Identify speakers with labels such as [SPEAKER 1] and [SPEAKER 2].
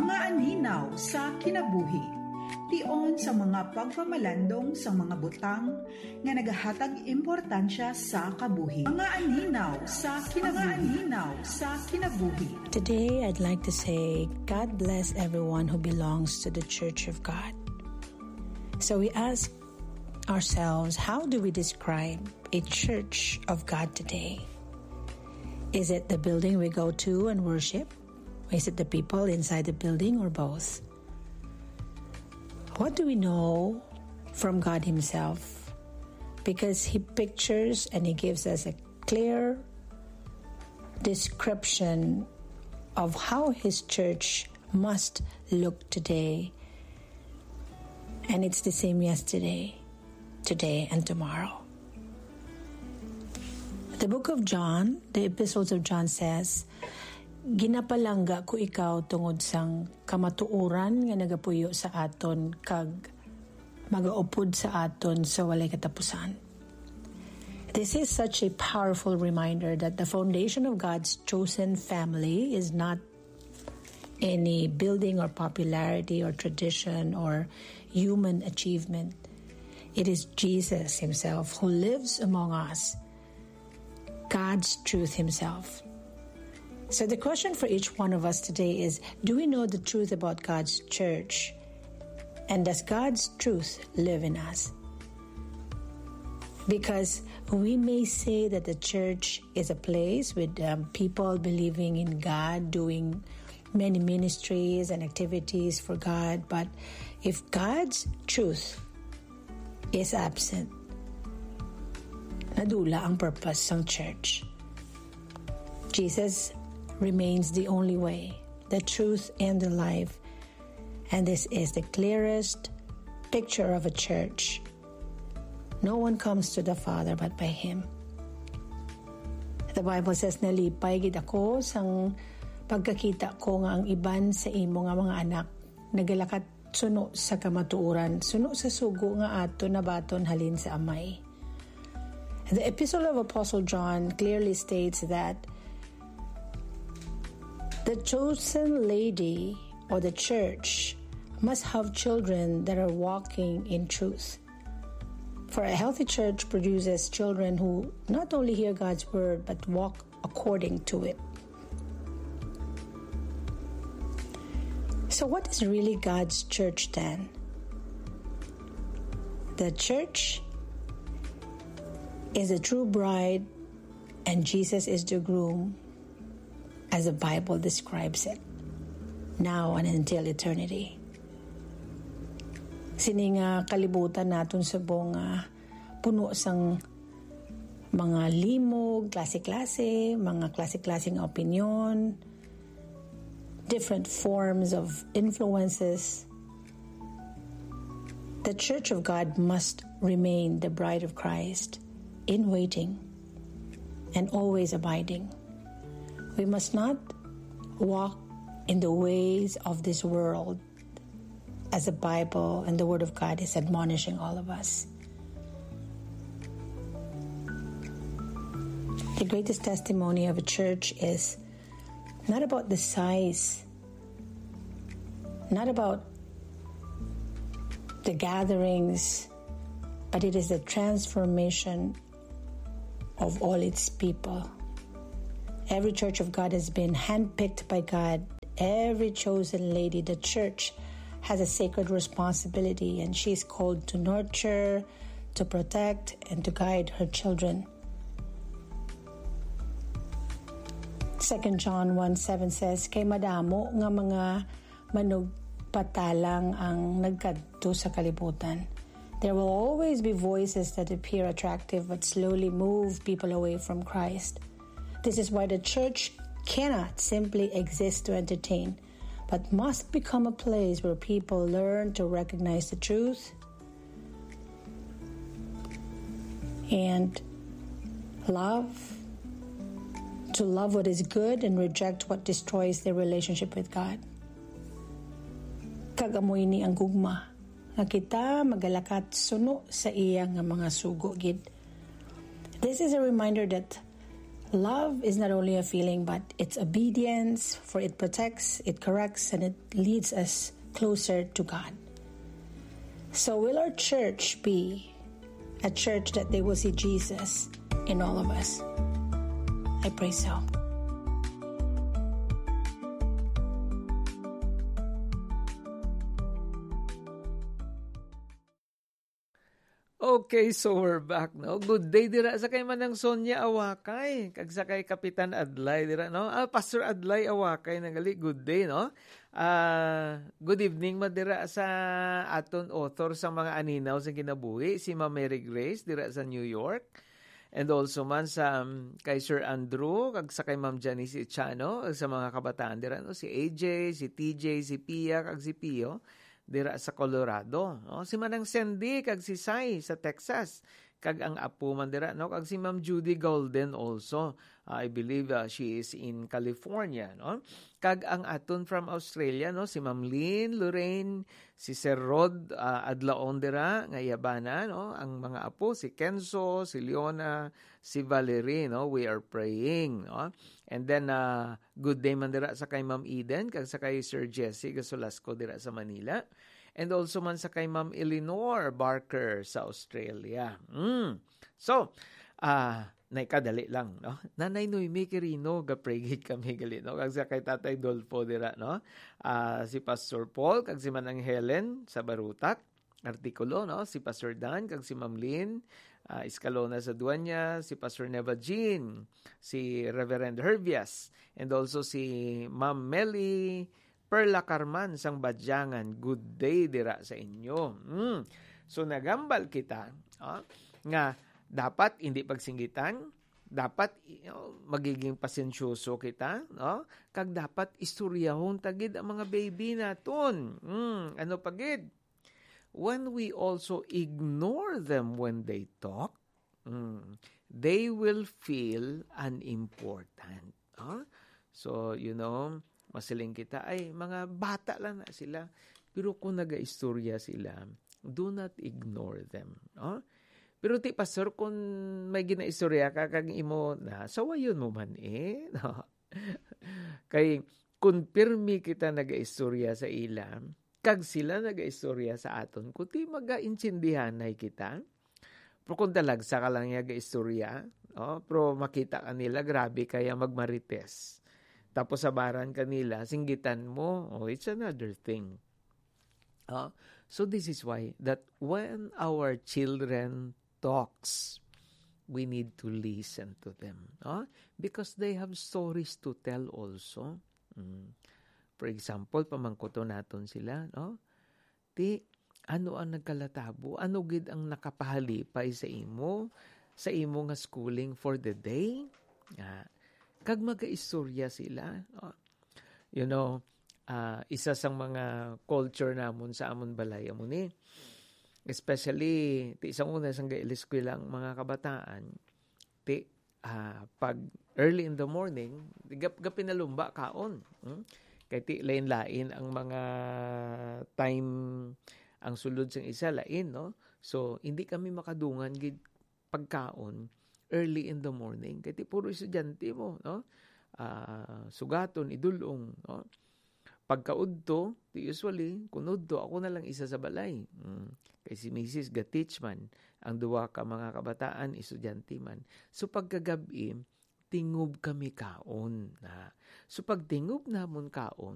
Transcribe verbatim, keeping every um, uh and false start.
[SPEAKER 1] Mga aninaw sa kinabuhi. Tion sa mga pagpamalandong sa mga butang nga nagahatag importansya sa kabuhi. Mga aninaw sa kinabuhi. Mga sa kinabuhi.
[SPEAKER 2] Today I'd like to say God bless everyone who belongs to the Church of God. So we ask ourselves, how do we describe a Church of God today? Is it the building we go to and worship? Is it the people inside the building, or both? What do we know from God Himself? Because He pictures and He gives us a clear description of how His church must look today. And it's the same yesterday, today, and tomorrow. The book of John, the epistles of John says, ginapalangga ko ikaw tungod sang kamatuoran nga nagapuyo sa aton kag magaupod sa aton sa walay katapusan. This is such a powerful reminder that the foundation of God's chosen family is not any building or popularity or tradition or human achievement. It is Jesus Himself who lives among us, God's truth Himself. So the question for each one of us today is, do we know the truth about God's church? And does God's truth live in us? Because we may say that the church is a place with um, people believing in God, doing many ministries and activities for God. But if God's truth is absent, nadula ang purpose ng church. Jesus remains the only way, the truth, and the life. And this is the clearest picture of a church. No one comes to the Father but by Him. The Bible says, nalipay gid ako sang pagkakita ko nga ang iban sa imo nga mga anak nagalakat suno sa kamatuoran, suno sa sugo nga ato nabaton halin sa amay. The Epistle of Apostle John clearly states that the chosen lady or the church must have children that are walking in truth. For a healthy church produces children who not only hear God's word but walk according to it. So what is really God's church then? The church is a true bride and Jesus is the groom, as the Bible describes it, now and until eternity. Sini nga kalibutan naton sa buong uh, puno sang mga limog, klase-klase, mga klase-klaseng opinion, different forms of influences. The Church of God must remain the bride of Christ, in waiting and always abiding. We must not walk in the ways of this world, as the Bible and the Word of God is admonishing all of us. The greatest testimony of a church is not about the size, not about the gatherings, but it is the transformation of all its people. Every church of God has been handpicked by God. Every chosen lady, the church, has a sacred responsibility, and she is called to nurture, to protect, and to guide her children. Second John one seven says, kay madamo nga mga manugpatalang ang nagkadto sa kalibutan. There will always be voices that appear attractive but slowly move people away from Christ. This is why the church cannot simply exist to entertain, but must become a place where people learn to recognize the truth and love, to love what is good and reject what destroys their relationship with God. Kagamoy ni ang gugma, nga kita magalakat suno sa iya nga mga sugo gid. This is a reminder that Love is not only a feeling, but it's obedience, for it protects, it corrects, and it leads us closer to God. So will our church be a church that they will see Jesus in all of us? I pray so.
[SPEAKER 3] Okay, so we're back, no? Good day dira sa kay manang Sonia Awakay, kag sa kay Kapitan Adlay dira, no? Ah, Pastor Adlay Awakay nagali, good day, no? Ah, good evening madira sa aton author sa mga aninaw sa kinabuhi, si Ma'am Mary Grace dira sa New York. And also man sa um, kay Sir Andrew, kag sa kay Ma'am Janice Ichano, kag sa mga kabataan dira, no? Si A J, si T J, si Pia, kag si Pio dira sa Colorado, no? Si Manang Sandy kag si Sai sa Texas, kag ang apo man dira, no? Kag si Ma'am Judy Golden also, uh, I believe uh, she is in California, no? Kag ang aton from Australia, no? Si Ma'am Lynn, Lorraine, si Sir Rod uh, adlaon dira nga yabana, no? Ang mga apo si Kenzo, si Leona, si Valerie, no? We are praying, no? And then uh, good day man dira sa kay Ma'am Eden, kag sa kay Sir Jesse Gasolasco dira sa Manila. And also man sa kay Ma'am Eleanor Barker sa Australia. Mm. So, ah, uh, naikadali lang, no? Nanay Noemi Quirino, gapregit kami gali, no? Kag sa kay Tatay Dolfo dira, no? Uh, si Pastor Paul, kag si Manang Helen sa Barutak, artikulo, no? Si Pastor Dan, kag si Ma'am Lynn, uh, Escalona sa Duanya, si Pastor Neva Jean, si Reverend Herbias, and also si Ma'am Melly Perla Carman sang Badyangan. Good day dira sa inyo. Mm. So nagambal kita, oh, nga dapat hindi pagsinggitan, dapat you know, magiging pasensyoso kita, no? Kag dapat istoryahon tagid ang mga baby naton. Mm, ano pagid? When we also ignore them when they talk, mm, they will feel unimportant. Huh? So, you know, masiling kita, ay, mga bata lang na sila. Pero kung nag-istorya sila, do not ignore them. Huh? Pero ti, Pastor, kung may gina-istorya ka, kag imo na, sawayon mo man eh. No? Kay, kung pirmi kita nag-istorya sa ilam, kag sila nag-istorya sa aton, kuti maga-insindihanay kita. Pero kung talagsa ka lang yaga-istorya, no? Pero makita ka nila, grabe kaya magmarites. Tapos sabaran ka nila, singgitan mo, oh, it's another thing. Uh, so this is why that when our children talks, we need to listen to them. No? Because they have stories to tell also. Mm. For example, pamangkoto naton sila, no? Ti, ano ang nagkalatabo? Ano gid ang nakapahalipay sa imo? Sa imo nga schooling for the day? Ah, kag maga-istorya sila, no? You know, uh, isa sang mga culture namon sa amon balay amo ni. Especially, ti isang una sang ga-eskwela ang mga kabataan, ti, uh, pag early in the morning, gap, gapinalumba kaon. Hmm? Kaya ti lain-lain ang mga time, ang sulod sang isa, lain, no? So, hindi kami makadungan gid pagkaon early in the morning. Kaya ti puro estudyante mo, no? Uh, sugaton, idulong, no? Pagkaudto, ti usually, kunudto, ako na lang isa sa balay. Mm. Kay si Missus ga-teach man, ang duwa ka mga kabataan, estudyante man. So, pagkagabi, tingob kami kaon. Na. So, pag tingob namon kaon,